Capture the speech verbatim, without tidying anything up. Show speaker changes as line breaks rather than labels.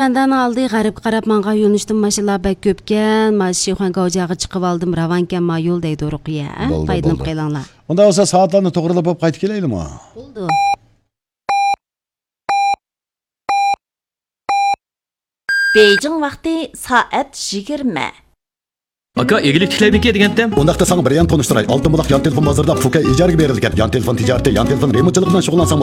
Samarqanddan aldı, g'arib qarab menga yo'nishdim, mashallah bak ko'pkan. Men Shayxonga o'jag'i chiqib oldim, ravankan ma yo'l deydi Ruqiya. Foydalanib qo'yinglar.
Unda bo'lsa soatlarni to'g'rilab olib qaytib kelaylikmi?
Bo'ldi.
Beijing vaqti soat yigirma.
Aka, egilik tiklaybenki degandim.
Undaqda sana bir yan tanıştıray. Altın bulaq yan telefon bazarda Fuka ijarga berilgan. Yan telefon ticareti, yan telefon remontchilik bilan shug'ullansam